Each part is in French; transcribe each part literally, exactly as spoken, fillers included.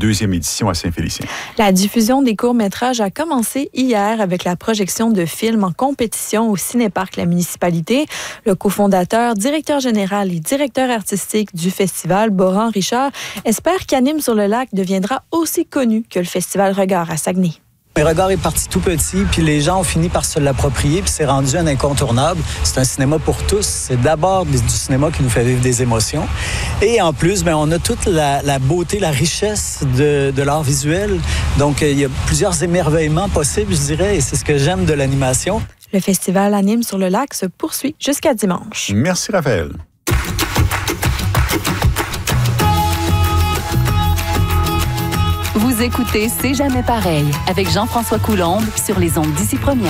deuxième édition à Saint-Félicien. La diffusion des courts-métrages a commencé hier avec la projection de films en compétition au Cinéparc La Municipalité. Le cofondateur, directeur général et directeur artistique du festival, Boran Richard, espère qu'Anime sur le lac deviendra aussi connu que le festival Regard à Saguenay. Le Regard est parti tout petit, puis les gens ont fini par se l'approprier, puis c'est rendu un incontournable. C'est un cinéma pour tous. C'est d'abord du cinéma qui nous fait vivre des émotions. Et en plus, ben, on a toute la, la beauté, la richesse de, de l'art visuel. Donc, il y a plusieurs émerveillements possibles, je dirais, et c'est ce que j'aime de l'animation. Le festival Anime sur le lac se poursuit jusqu'à dimanche. Merci, Raphaël. Vous écoutez C'est jamais pareil avec Jean-François Coulombe sur les ondes d'Ici Première.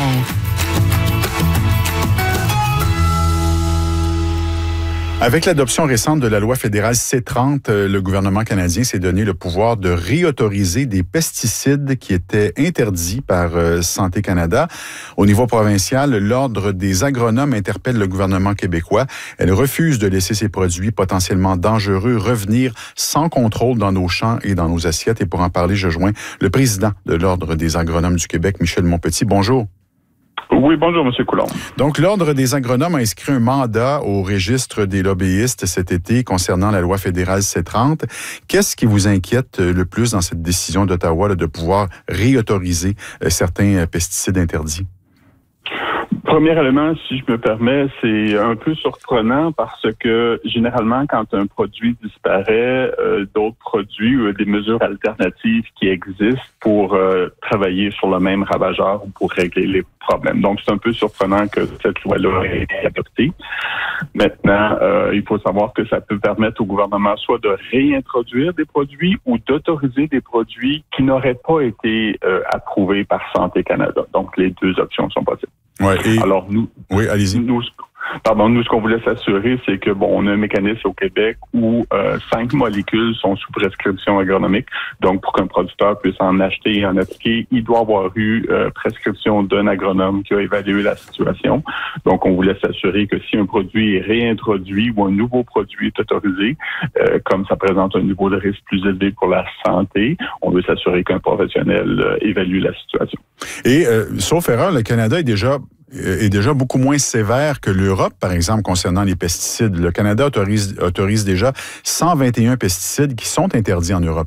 Avec l'adoption récente de la loi fédérale C trente, le gouvernement canadien s'est donné le pouvoir de réautoriser des pesticides qui étaient interdits par Santé Canada. Au niveau provincial, l'Ordre des agronomes interpelle le gouvernement québécois. Elle refuse de laisser ces produits potentiellement dangereux revenir sans contrôle dans nos champs et dans nos assiettes. Et pour en parler, je joins le président de l'Ordre des agronomes du Québec, Michel Monpetit. Bonjour. Oui, bonjour, M. Coulombe. Donc, l'Ordre des agronomes a inscrit un mandat au registre des lobbyistes cet été concernant la loi fédérale C trente. Qu'est-ce qui vous inquiète le plus dans cette décision d'Ottawa là, de pouvoir réautoriser certains pesticides interdits? Premier élément, si je me permets, c'est un peu surprenant parce que généralement, quand un produit disparaît, euh, d'autres produits ou des mesures alternatives qui existent pour euh, travailler sur le même ravageur ou pour régler les problèmes. Donc, c'est un peu surprenant que cette loi-là ait été adoptée. Maintenant, euh, il faut savoir que ça peut permettre au gouvernement soit de réintroduire des produits ou d'autoriser des produits qui n'auraient pas été euh, approuvés par Santé Canada. Donc, les deux options sont possibles. Ouais, et... Alors, nous, oui, allez-y. Nous, Pardon, nous, ce qu'on voulait s'assurer, c'est que, bon, on a un mécanisme au Québec où euh, cinq molécules sont sous prescription agronomique. Donc, pour qu'un producteur puisse en acheter et en appliquer, il doit avoir eu euh, prescription d'un agronome qui a évalué la situation. Donc, on voulait s'assurer que si un produit est réintroduit ou un nouveau produit est autorisé, euh, comme ça présente un niveau de risque plus élevé pour la santé, on veut s'assurer qu'un professionnel euh, évalue la situation. Et, euh, sauf erreur, le Canada est déjà est déjà beaucoup moins sévère que l'Europe, par exemple, concernant les pesticides. Le Canada autorise, autorise déjà cent vingt et un pesticides qui sont interdits en Europe.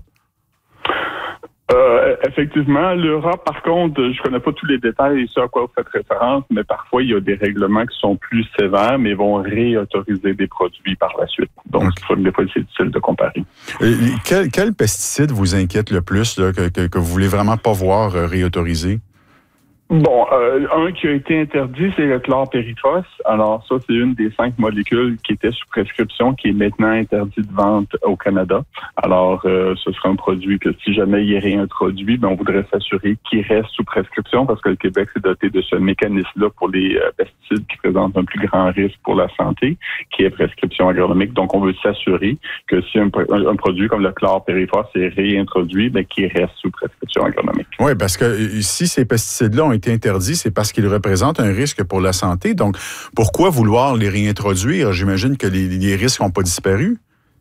Euh, effectivement, l'Europe, par contre, je connais pas tous les détails et ce à quoi vous faites référence, mais parfois, il y a des règlements qui sont plus sévères, mais vont réautoriser des produits par la suite. Donc, okay. Des fois, c'est difficile de comparer. Et quel, quel pesticide vous inquiète le plus, là, que, que, que vous voulez vraiment pas voir euh, réautorisé? Bon, euh, un qui a été interdit, c'est le chlorpyrifos. Alors ça, c'est une des cinq molécules qui était sous prescription, qui est maintenant interdit de vente au Canada. Alors, euh, ce sera un produit que si jamais il est réintroduit, ben, on voudrait s'assurer qu'il reste sous prescription parce que le Québec s'est doté de ce mécanisme-là pour les euh, pesticides qui présentent un plus grand risque pour la santé, qui est prescription agronomique. Donc, on veut s'assurer que si un, un, un produit comme le chlorpyrifos est réintroduit, ben, qu'il reste sous prescription agronomique. Oui, parce que si ces pesticides-là ont été interdits, c'est parce qu'ils représentent un risque pour la santé. Donc, pourquoi vouloir les réintroduire? J'imagine que les, les risques n'ont pas disparu.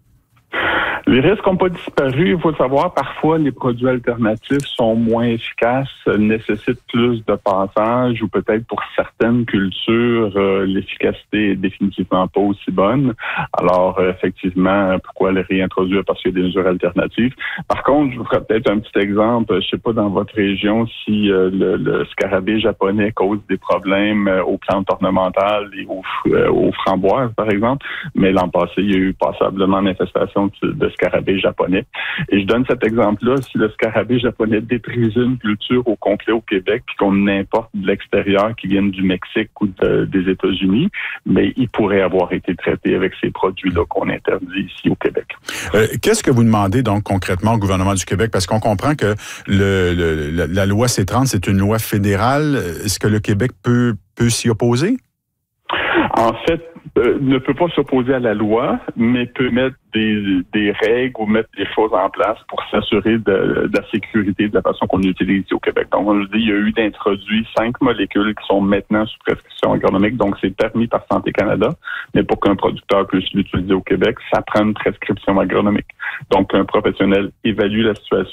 Les risques n'ont pas disparu. Il faut savoir, parfois, les produits alternatifs sont moins efficaces, nécessitent plus de passage ou peut-être pour certaines cultures, euh, l'efficacité est définitivement pas aussi bonne. Alors, euh, effectivement, pourquoi les réintroduire? Parce qu'il y a des mesures alternatives. Par contre, je vous ferai peut-être un petit exemple. Je sais pas dans votre région si euh, le, le scarabée japonais cause des problèmes euh, aux plantes ornementales et aux, euh, aux framboises, par exemple. Mais l'an passé, il y a eu passablement d'infestations de, de scarabée japonais. Et je donne cet exemple-là, si le scarabée japonais détruisait une culture au complet au Québec, puis qu'on importe de l'extérieur, qui viennent du Mexique ou de, des États-Unis, mais il pourrait avoir été traité avec ces produits-là qu'on interdit ici au Québec. Euh, qu'est-ce que vous demandez donc concrètement au gouvernement du Québec? Parce qu'on comprend que le, le, la, la loi C trente, c'est une loi fédérale. Est-ce que le Québec peut, peut s'y opposer? En fait, euh, ne peut pas s'opposer à la loi, mais peut mettre des, des règles ou mettre des choses en place pour s'assurer de, de la sécurité de la façon qu'on utilise ici au Québec. Donc, on le dit, il y a eu d'introduit cinq molécules qui sont maintenant sous prescription agronomique, donc c'est permis par Santé Canada, mais pour qu'un producteur puisse l'utiliser au Québec, ça prend une prescription agronomique. Donc, un professionnel évalue la situation